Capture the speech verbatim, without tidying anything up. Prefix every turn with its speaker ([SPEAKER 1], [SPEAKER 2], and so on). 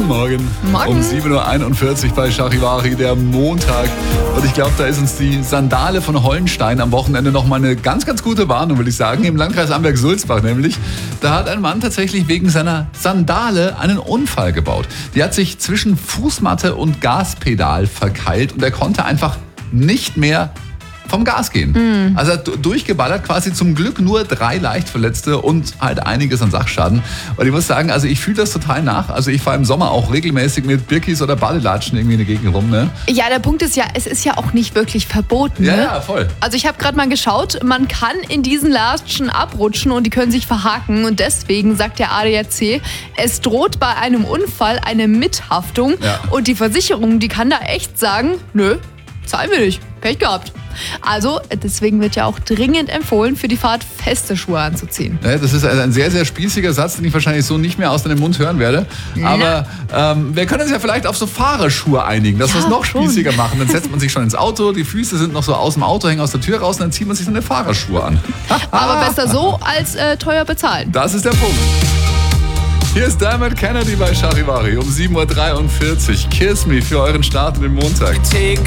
[SPEAKER 1] Guten Morgen.
[SPEAKER 2] Morgen.
[SPEAKER 1] Um sieben Uhr einundvierzig bei Charivari, der Montag. Und ich glaube, da ist uns die Sandale von Hollenstein am Wochenende nochmal eine ganz, ganz gute Warnung, würde ich sagen. Im Landkreis Amberg-Sulzbach nämlich. Da hat ein Mann tatsächlich wegen seiner Sandale einen Unfall gebaut. Die hat sich zwischen Fußmatte und Gaspedal verkeilt und er konnte einfach nicht mehr vom Gas gehen. Mm. Also er hat durchgeballert, quasi zum Glück nur drei Leichtverletzte und halt einiges an Sachschaden. Und ich muss sagen, also ich fühle das total nach. Also ich fahre im Sommer auch regelmäßig mit Birkis oder Badelatschen irgendwie in der Gegend rum. Ne?
[SPEAKER 2] Ja, der Punkt ist ja, es ist ja auch nicht wirklich verboten.
[SPEAKER 1] Ja,
[SPEAKER 2] ne?
[SPEAKER 1] ja, voll.
[SPEAKER 2] Also ich habe gerade mal geschaut, man kann in diesen Latschen abrutschen und die können sich verhaken. Und deswegen sagt der A D A C, es droht bei einem Unfall eine Mithaftung.
[SPEAKER 1] Ja.
[SPEAKER 2] Und die Versicherung, die kann da echt sagen, nö, zahlen wir nicht, Pech gehabt. Also deswegen wird ja auch dringend empfohlen, für die Fahrt feste Schuhe anzuziehen.
[SPEAKER 1] Ja, das ist ein sehr, sehr spießiger Satz, den ich wahrscheinlich so nicht mehr aus deinem Mund hören werde. Aber ähm, wir können uns ja vielleicht auf so Fahrerschuhe einigen, dass
[SPEAKER 2] Ja,
[SPEAKER 1] wir es noch
[SPEAKER 2] schon.
[SPEAKER 1] spießiger machen. Dann setzt man sich schon ins Auto, die Füße sind noch so aus dem Auto, hängen aus der Tür raus und dann zieht man sich so eine Fahrerschuhe an.
[SPEAKER 2] Aber besser so, als äh, teuer bezahlen.
[SPEAKER 1] Das ist der Punkt. Hier ist Diamond Kennedy bei Charivari um sieben Uhr dreiundvierzig. Kiss Me für euren Start in den Montag.